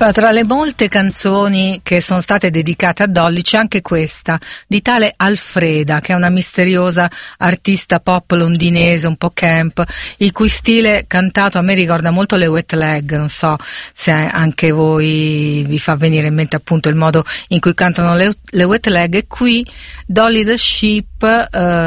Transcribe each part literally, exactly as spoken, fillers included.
Allora, tra le molte canzoni che sono state dedicate a Dolly c'è anche questa di tale Alfreda, che è una misteriosa artista pop londinese, un po' camp, il cui stile cantato a me ricorda molto le Wet Leg. Non so se anche voi vi fa venire in mente appunto il modo in cui cantano le, le Wet Leg, e qui Dolly the Sheep eh,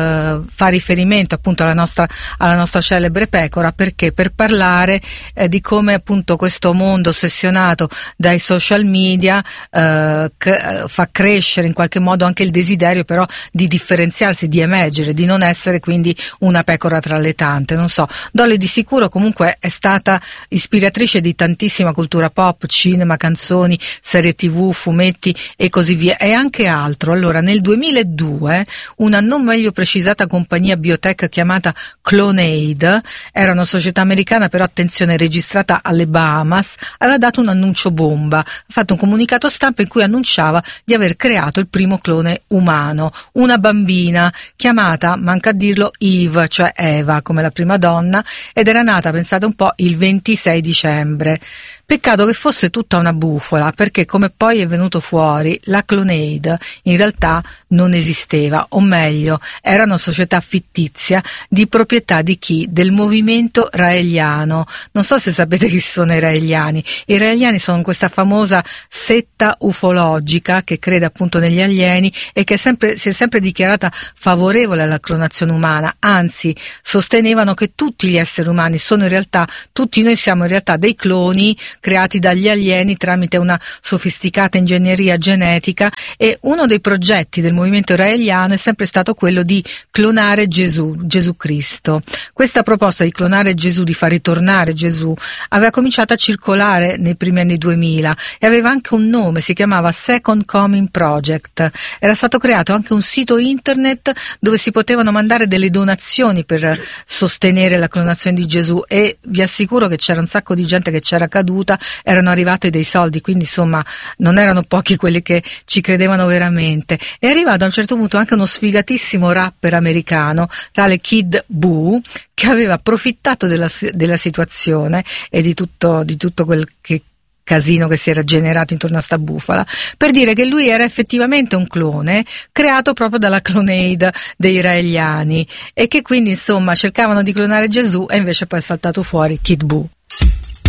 fa riferimento appunto alla nostra, alla nostra celebre pecora, perché per parlare eh, di come appunto questo mondo ossessionato dai social media eh, c- fa crescere in qualche modo anche il desiderio però di differenziarsi, di emergere, di non essere quindi una pecora tra le tante. Non so, Dolly di sicuro comunque è stata ispiratrice di tantissima cultura pop, cinema, canzoni, serie tv, fumetti e così via, e anche altro. Allora, nel duemiladue una non meglio precisata compagnia biotech chiamata Clonaid, era una società americana però attenzione registrata alle Bahamas, aveva dato un annuncio bomba, ha fatto un comunicato stampa in cui annunciava di aver creato il primo clone umano, una bambina chiamata, manca a dirlo, Eve, cioè Eva come la prima donna, ed era nata, pensate un po', il ventisei dicembre. Peccato che fosse tutta una bufola, perché come poi è venuto fuori, la Clonaid in realtà non esisteva, o meglio, era una società fittizia di proprietà di chi? Del movimento raeliano. Non so se sapete chi sono i raeliani. I raeliani sono questa famosa setta ufologica che crede appunto negli alieni e che è sempre, si è sempre dichiarata favorevole alla clonazione umana, anzi sostenevano che tutti gli esseri umani sono in realtà, tutti noi siamo in realtà dei cloni creati dagli alieni tramite una sofisticata ingegneria genetica, e uno dei progetti del movimento raeliano è sempre stato quello di clonare Gesù, Gesù Cristo. Questa proposta di clonare Gesù, di far ritornare Gesù, aveva cominciato a circolare nei primi anni duemila e aveva anche un nome, si chiamava Second Coming Project. Era stato creato anche un sito internet dove si potevano mandare delle donazioni per sostenere la clonazione di Gesù, e vi assicuro che c'era un sacco di gente che c'era caduta, erano arrivati dei soldi, quindi insomma non erano pochi quelli che ci credevano veramente. È arrivato a un certo punto anche uno sfigatissimo rapper americano tale Kid Buu, che aveva approfittato della, della situazione e di tutto, di tutto quel che casino che si era generato intorno a sta bufala, per dire che lui era effettivamente un clone creato proprio dalla Clonaid dei raeliani, e che quindi insomma cercavano di clonare Gesù, e invece poi è saltato fuori Kid Buu.